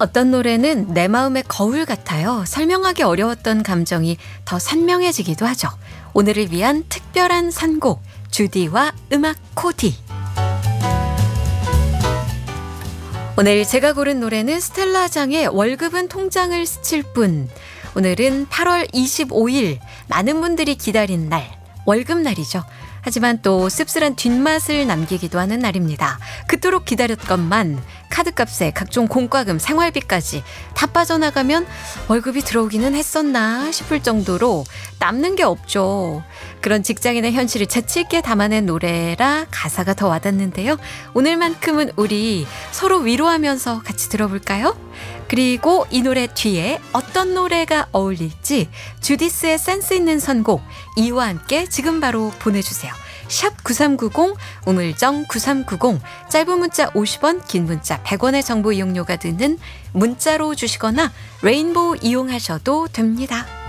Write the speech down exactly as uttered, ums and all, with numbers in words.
어떤 노래는 내 마음의 거울 같아요. 설명하기 어려웠던 감정이 더 선명해지기도 하죠. 오늘을 위한 특별한 선곡, 주디와 음악 코디. 오늘 제가 고른 노래는 스텔라장의 월급은 통장을 스칠 뿐. 오늘은 팔월 이십오일, 많은 분들이 기다린 날, 월급날이죠. 하지만 또 씁쓸한 뒷맛을 남기기도 하는 날입니다. 그토록 기다렸건만 카드값에 각종 공과금, 생활비까지 다 빠져나가면 월급이 들어오기는 했었나 싶을 정도로 남는 게 없죠. 그런 직장인의 현실을 재치있게 담아낸 노래라 가사가 더 와닿는데요. 오늘만큼은 우리 서로 위로하면서 같이 들어볼까요? 그리고 이 노래 뒤에 어떤 노래가 어울릴지 주디스의 센스 있는 선곡 이와 함께 지금 바로 보내주세요. 샵 구삼구공, 우물정 구삼구공, 짧은 문자 오십 원, 긴 문자 백 원의 정보 이용료가 드는 문자로 주시거나 레인보우 이용하셔도 됩니다.